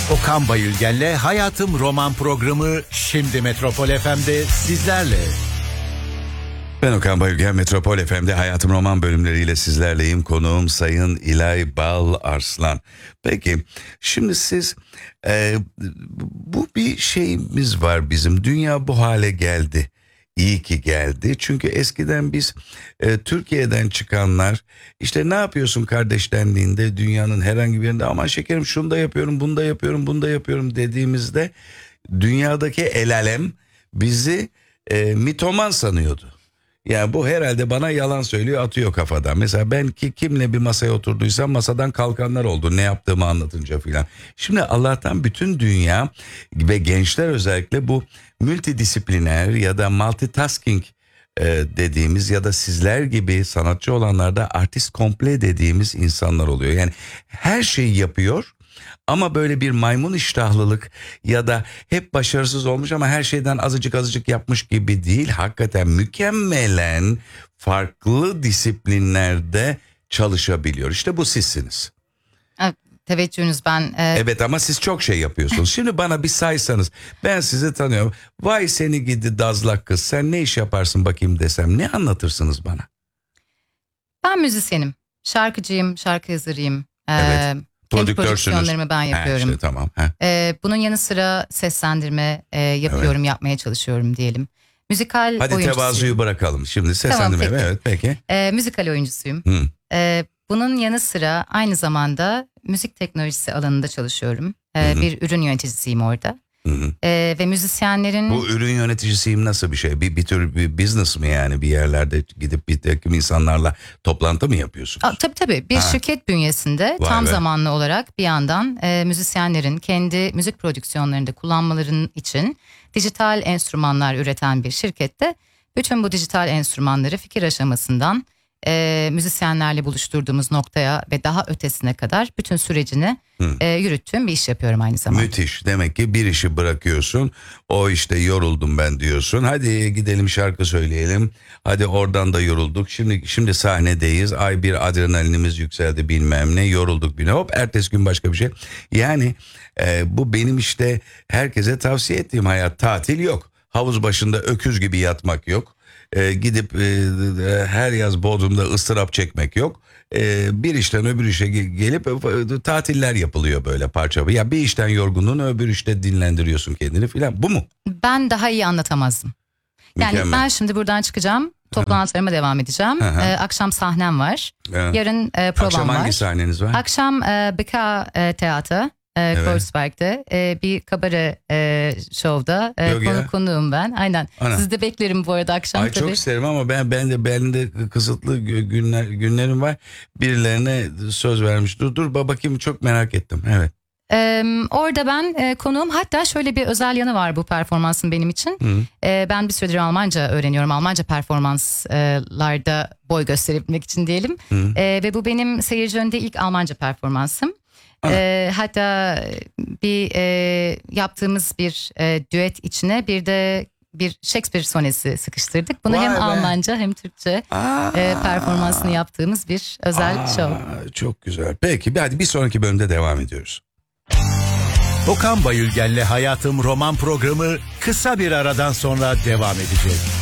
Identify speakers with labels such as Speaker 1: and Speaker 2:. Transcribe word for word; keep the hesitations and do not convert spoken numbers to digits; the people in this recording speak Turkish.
Speaker 1: Okan Bayülgen'le Hayatım Roman programı şimdi Metropol F M'de sizlerle.
Speaker 2: Ben Okan Bayülgen, Metropol F M'de Hayatım Roman bölümleriyle sizlerleyim. Konuğum Sayın İlay Bal Arslan. Peki, şimdi siz e, bu bir şeyimiz var bizim. Dünya bu hale geldi. İyi ki geldi. Çünkü eskiden biz e, Türkiye'den çıkanlar işte ne yapıyorsun kardeş dendiğinde dünyanın herhangi bir yerinde aman şekerim şunu da yapıyorum, bunu da yapıyorum, bunu da yapıyorum dediğimizde dünyadaki el alem bizi e, mitoman sanıyordu. Yani bu herhalde bana yalan söylüyor, atıyor kafadan. Mesela ben ki kimle bir masaya oturduysam masadan kalkanlar oldu ne yaptığımı anlatınca filan. Şimdi Allah'tan bütün dünya ve gençler özellikle bu multidisipliner ya da multitasking e, dediğimiz ya da sizler gibi sanatçı olanlarda artist komple dediğimiz insanlar oluyor. Yani her şeyi yapıyor. Ama böyle bir maymun iştahlılık ya da hep başarısız olmuş ama her şeyden azıcık azıcık yapmış gibi değil. Hakikaten mükemmelen farklı disiplinlerde çalışabiliyor. İşte bu sizsiniz.
Speaker 3: Evet, teveccühünüz ben. E...
Speaker 2: Evet ama siz çok şey yapıyorsunuz. Şimdi bana bir saysanız ben sizi tanıyorum. Vay seni gidi dazlak kız sen ne iş yaparsın bakayım desem ne anlatırsınız bana? Ben
Speaker 3: müzisyenim. Şarkıcıyım, şarkı yazarıyım.
Speaker 2: Evet.
Speaker 3: Kendi prodüksiyonlarımı ben yapıyorum.
Speaker 2: Ha, işte, tamam.
Speaker 3: Ee, bunun yanı sıra seslendirme e, yapıyorum, evet. Yapmaya çalışıyorum diyelim. Müzikal
Speaker 2: Hadi
Speaker 3: oyuncusuyum.
Speaker 2: Hadi tevazuyu bırakalım. Şimdi seslendirme,
Speaker 3: tamam, peki.
Speaker 2: Evet peki.
Speaker 3: Ee, müzikal oyuncusuyum. Ee, bunun yanı sıra aynı zamanda müzik teknolojisi alanında çalışıyorum. Ee, bir ürün yöneticisiyim orada. Hı hı. Ee, ve müzisyenlerin...
Speaker 2: Bu ürün yöneticisiyim nasıl bir şey? Bir, bir tür bir business mi yani? Bir yerlerde gidip bir takım insanlarla toplantı mı yapıyorsunuz?
Speaker 3: Aa, tabii tabii. Bir ha. şirket bünyesinde Vay tam be. zamanlı olarak bir yandan e, müzisyenlerin kendi müzik prodüksiyonlarında kullanmaların için dijital enstrümanlar üreten bir şirkette bütün bu dijital enstrümanları fikir aşamasından e, müzisyenlerle buluşturduğumuz noktaya ve daha ötesine kadar bütün sürecini e, yürüttüğüm bir iş yapıyorum aynı zamanda.
Speaker 2: Müthiş. Demek ki bir işi bırakıyorsun. O işte yoruldum ben diyorsun. Hadi gidelim şarkı söyleyelim. Hadi oradan da yorulduk. Şimdi şimdi sahnedeyiz. Ay bir adrenalinimiz yükseldi bilmem ne. Yorulduk bir ne. Hop ertesi gün başka bir şey. Yani e, bu benim işte herkese tavsiye ettiğim hayat. Tatil yok. Havuz başında öküz gibi yatmak yok. E, gidip e, her yaz Bodrum'da ıstırap çekmek yok. E, bir işten öbür işe gelip e, tatiller yapılıyor böyle parça. Ya bir işten yorgunluğun öbür işte dinlendiriyorsun kendini filan. Bu mu?
Speaker 3: Ben daha iyi anlatamazdım. Yani Mükemmel. Ben şimdi buradan çıkacağım. Toplantılarıma devam edeceğim. Ee, akşam sahnem var. Evet. Yarın e, provam
Speaker 2: akşam
Speaker 3: var.
Speaker 2: Akşam hangi sahneniz var?
Speaker 3: Akşam e, B K e, Teatro. Evet. Kreuzberg'de e, bir kabare e, şovda e, konu, konuğum ben. Aynen. Ana. Sizi de beklerim bu arada akşam.
Speaker 2: Ay, tabii. Çok isterim ama ben ben de ben de kısıtlı günler günlerim var. Birilerine söz vermiş. Dur dur bakayım çok merak ettim. Evet.
Speaker 3: Ee, orada ben e, konuğum, hatta şöyle bir özel yanı var bu performansın benim için. Ee, ben bir süredir Almanca öğreniyorum. Almanca performanslarda boy gösterebilmek için diyelim. Ee, ve bu benim seyirci önünde ilk Almanca performansım. E, hatta bir e, yaptığımız bir e, düet içine bir de bir Shakespeare sonesi sıkıştırdık. Bunu Vay hem be. Almanca hem Türkçe e, performansını yaptığımız bir özel Aa, show.
Speaker 2: Çok güzel. Peki hadi bir sonraki bölümde devam ediyoruz.
Speaker 1: Okan Bayülgen'le Hayatım Roman programı kısa bir aradan sonra devam edecek.